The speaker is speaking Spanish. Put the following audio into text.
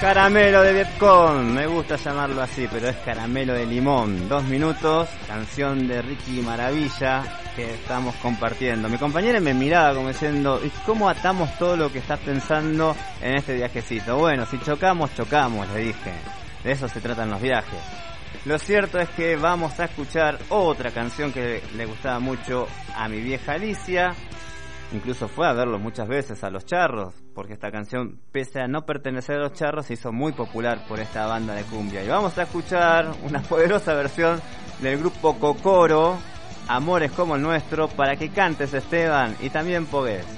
Caramelo de Vietcong, me gusta llamarlo así, pero es caramelo de limón. 2 minutos, canción de Ricky Maravilla que estamos compartiendo. Mi compañera me miraba como diciendo, ¿y cómo atamos todo lo que estás pensando en este viajecito? Bueno, si chocamos, chocamos, le dije. De eso se tratan los viajes. Lo cierto es que vamos a escuchar otra canción que le gustaba mucho a mi vieja Alicia. Incluso fue a verlo muchas veces a Los Charros, porque esta canción, pese a no pertenecer a Los Charros, se hizo muy popular por esta banda de cumbia. Y vamos a escuchar una poderosa versión del grupo Cocoro, Amores como el nuestro, para que cantes, Esteban, y también Pogués.